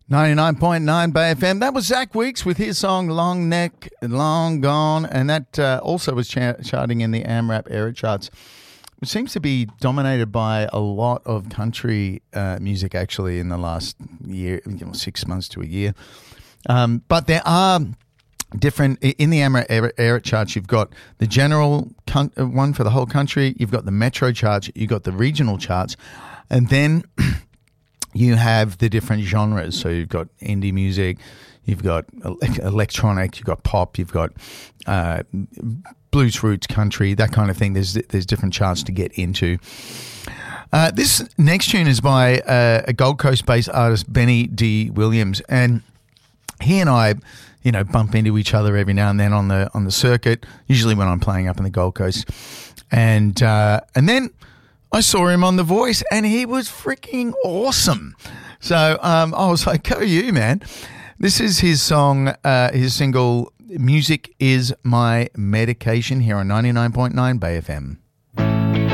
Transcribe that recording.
99.9 Bay FM. That was Zach Weeks with his song Long Neck, Long Gone, and that also was charting in the AMRAP era charts, which seems to be dominated by a lot of country music actually in the last year, 6 months to a year. But there are different, in the AMRAP era charts, you've got the general one for the whole country, you've got the metro charts, you've got the regional charts, and then you have the different genres. So you've got indie music, you've got electronic, you've got pop, you've got blues roots, country, that kind of thing. There's different charts to get into. This next tune is by a Gold Coast-based artist, Benny D. Williams, and he and I, bump into each other every now and then on the circuit. Usually when I'm playing up in the Gold Coast, and then I saw him on The Voice, and he was freaking awesome. So I was like, go you, man. This is his song, his single, Music Is My Medication, here on 99.9 Bay FM.